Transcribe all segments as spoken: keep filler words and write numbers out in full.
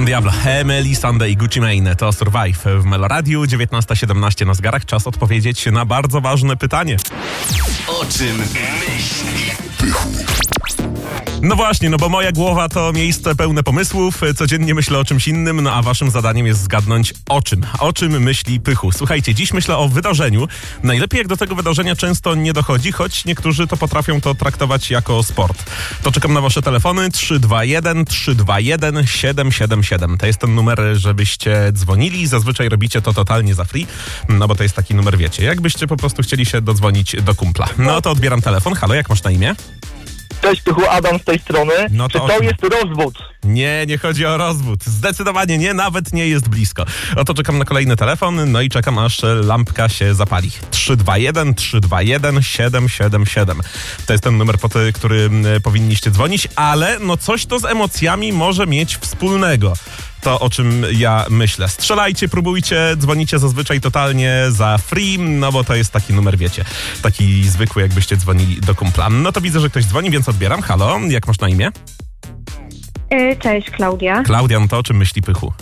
Don Diablo, Emily Sandé i Gucci Mane to Survive w Meloradiu. dziewiętnasta siedemnaście na zegarach. Czas odpowiedzieć na bardzo ważne pytanie. O czym myśli Pychu? No właśnie, no bo moja głowa to miejsce pełne pomysłów, codziennie myślę o czymś innym, no a waszym zadaniem jest zgadnąć o czym. O czym myśli Pychu. Słuchajcie, dziś myślę o wydarzeniu. Najlepiej jak do tego wydarzenia często nie dochodzi, choć niektórzy to potrafią to traktować jako sport. To czekam na wasze telefony trzy dwa jeden trzy dwa jeden siedem siedem siedem. To jest ten numer, żebyście dzwonili. Zazwyczaj robicie to totalnie za free, no bo to jest taki numer, wiecie, jakbyście po prostu chcieli się dodzwonić do kumpla. No to odbieram telefon. Halo, jak masz na imię? Cześć Pychu, Adam z tej strony. No to Czy to osiem. jest rozwód? Nie, nie chodzi o rozwód. Zdecydowanie nie, nawet nie jest blisko. Oto czekam na kolejny telefon, no i czekam aż lampka się zapali. trzy dwa jeden trzy dwa jeden siedem siedem siedem. To jest ten numer, pod który powinniście dzwonić, ale no coś to z emocjami może mieć wspólnego. To, o czym ja myślę. Strzelajcie, próbujcie, dzwonicie zazwyczaj totalnie za free, no bo to jest taki numer, wiecie, taki zwykły, jakbyście dzwonili do kumpla. No to widzę, że ktoś dzwoni, więc odbieram. Halo, jak masz na imię? Cześć, Klaudia. Klaudia, no to o czym myśli Pychu?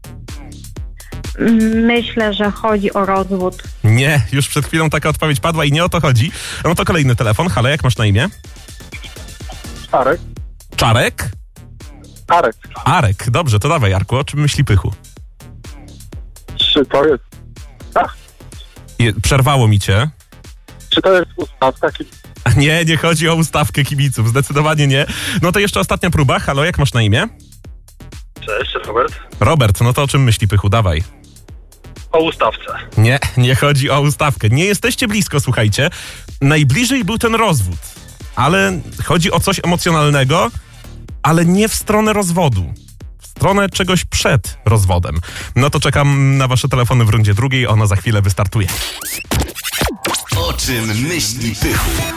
Myślę, że chodzi o rozwód. Nie, już przed chwilą taka odpowiedź padła i nie o to chodzi. No to kolejny telefon. Halo, jak masz na imię? Arek. Czarek? Arek. Arek, dobrze, to dawaj, Arku, o czym myśli Pychu? Czy to jest... Ach, Je, przerwało mi cię. czy to jest ustawka? Nie, nie chodzi o ustawkę kibiców, zdecydowanie nie. No to jeszcze ostatnia próba. Halo, jak masz na imię? Cześć, Robert. Robert, no to o czym myśli Pychu? Dawaj. O ustawce. Nie, nie chodzi o ustawkę. Nie jesteście blisko, słuchajcie. Najbliżej był ten rozwód, ale chodzi o coś emocjonalnego, ale nie w stronę rozwodu. W stronę czegoś przed rozwodem. No to czekam na wasze telefony w rundzie drugiej, ona za chwilę wystartuje. O czym myśli Pychu?